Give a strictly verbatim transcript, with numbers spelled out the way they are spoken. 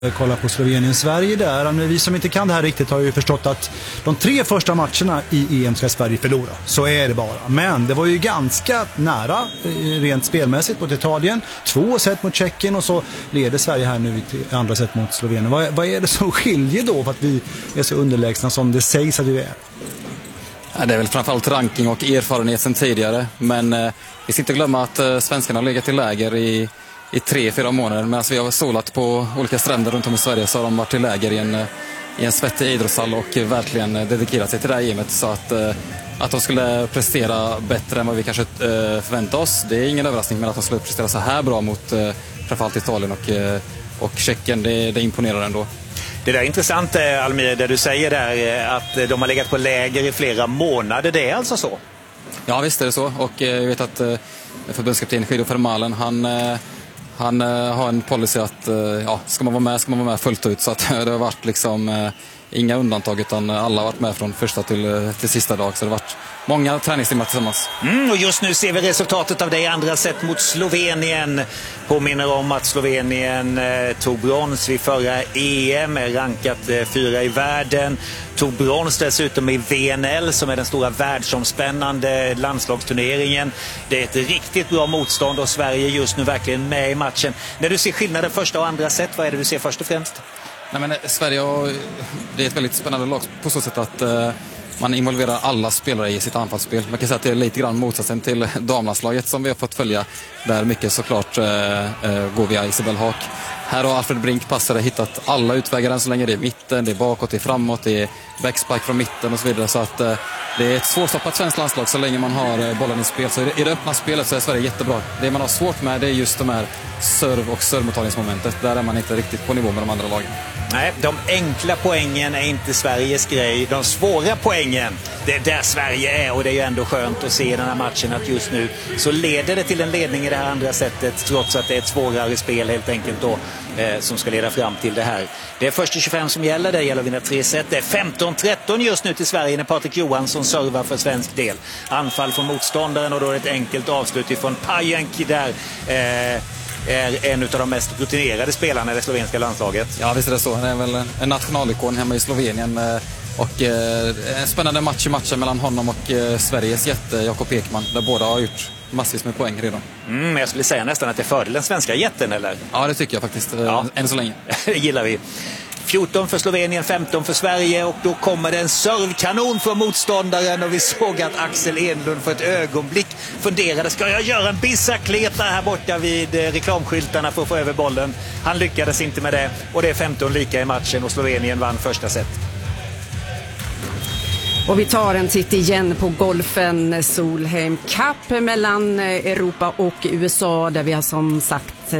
Kolla på Slovenien-Sverige där. Men vi som inte kan det här riktigt har ju förstått att de tre första matcherna i E M ska Sverige förlora. Så är det bara. Men det var ju ganska nära rent spelmässigt mot Italien. Två set mot Tjeckien och så leder Sverige här nu i andra set mot Slovenien. Vad, vad är det som skiljer då för att vi är så underlägsna som det sägs att vi är? Ja, det är väl framförallt ranking och erfarenhet sedan tidigare. Men eh, vi ska inte glömma att eh, svenskarna har legat i läger i i tre, fyra månader. Medan vi har solat på olika stränder runt om i Sverige så har de varit i läger i en, i en svettig idrottshall och verkligen dedikerat sig till det här gamet. Så att, att de skulle prestera bättre än vad vi kanske förväntar oss, det är ingen överraskning. Men att de skulle prestera så här bra mot framförallt Italien och, och Tjeckien, det, det imponerar ändå. Det där är intressant, Almir, det du säger där att de har legat på läger i flera månader. Det är alltså så? Ja, visst är det så. Och jag vet att förbundskapten Guido Vermaelen, han Han uh, har en policy att uh, ja, ska man vara med ska man vara med fullt ut. Så att, det har varit liksom uh, inga undantag utan alla har varit med från första till, uh, till sista dag. Så det har varit många träningstimmar tillsammans. Mm, och just nu ser vi resultatet av det i andra set mot Slovenien. Påminner om att Slovenien eh, tog brons vid förra E M, rankat eh, fyra i världen. Tog brons dessutom i V N L som är den stora världsomspännande landslagsturneringen. Det är ett riktigt bra motstånd och Sverige just nu verkligen med i matchen. När du ser skillnaden första och andra set, vad är det du ser först och främst? Nej, men Sverige har, det är ett väldigt spännande lag på så sätt att eh, man involverar alla spelare i sitt anfallsspel. Man kan säga att det är lite grann motsatsen till damlandslaget som vi har fått följa. Där mycket såklart eh, eh, går via Isabel Haak. Här har Alfred Brink passare hittat alla utvägar än så länge. Det är mitten, det är bakåt, det är framåt, det är backspike från mitten och så vidare. Så att eh, det är ett svårstoppat svenskt landslag så länge man har eh, bollen i spel. Så i det öppna spelet så är Sverige jättebra. Det man har svårt med det är just de här serv- och servmottagningsmomentet. Där är man inte riktigt på nivå med de andra lagen. Nej, de enkla poängen är inte Sveriges grej. De svåra poängen, det är där Sverige är. Och det är ju ändå skönt att se i den här matchen att just nu så leder det till en ledning i det här andra sättet. Trots att det är ett svårare spel helt enkelt då eh, som ska leda fram till det här. Det är första tjugofem som gäller, det gäller att vinna tre set. Det är femton tretton just nu till Sverige när Patrik Johansson servar för svensk del. Anfall från motståndaren och då är det ett enkelt avslut ifrån Pajenki där eh, är en av de mest rutinerade spelarna i det slovenska landslaget. Ja, visst är det så. Han är väl en nationalikon hemma i Slovenien. Och en spännande match i matchen mellan honom och Sveriges jätte Jakob Ekman, där båda har gjort massvis med poäng redan. Mm, jag skulle säga nästan att det är fördel den svenska jätten, eller? Ja, det tycker jag faktiskt. Ja. Än så länge. Det gillar vi. fjorton för Slovenien, femton för Sverige och då kommer det en servkanon för motståndaren och vi såg att Axel Enlund för ett ögonblick funderade, ska jag göra en bicicleta här borta vid reklamskyltarna för att få över bollen? Han lyckades inte med det och det är femton lika i matchen och Slovenien vann första set. Och vi tar en titt igen på golfen, Solheim Cup mellan Europa och U S A där vi har som sagt